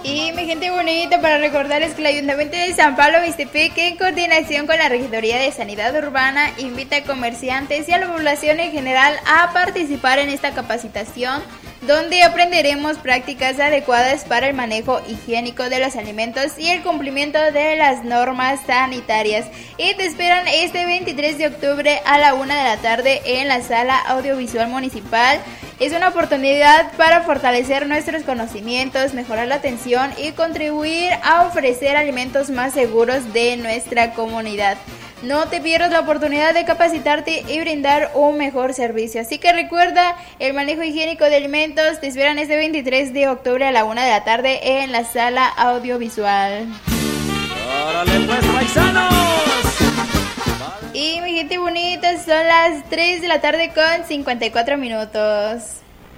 Y mi gente bonita, para recordarles que el Ayuntamiento de San Pablo Mixtepec, en coordinación con la Regidoría de Sanidad Urbana, invita a comerciantes y a la población en general a participar en esta capacitación, donde aprenderemos prácticas adecuadas para el manejo higiénico de los alimentos y el cumplimiento de las normas sanitarias. Y te esperan este 23 de octubre a la 1 de la tarde en la Sala Audiovisual Municipal. Es una oportunidad para fortalecer nuestros conocimientos, mejorar la atención y contribuir a ofrecer alimentos más seguros de nuestra comunidad. No te pierdas la oportunidad de capacitarte y brindar un mejor servicio. Así que recuerda, el manejo higiénico de alimentos. Te esperan este 23 de octubre a la 1 de la tarde en la Sala Audiovisual. ¡Órale pues, paisanos! Y mi gente bonita, son las 3 de la tarde con 54 minutos.